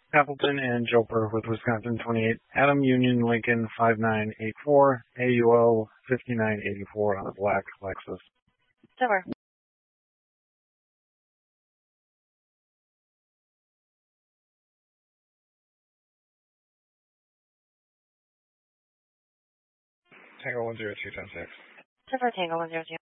Appleton and Joper with Wisconsin 28. Adam Union Lincoln 5984. AUO 5984 on a black Lexus. Over. Tango 102, 10-6. Over Tango 102.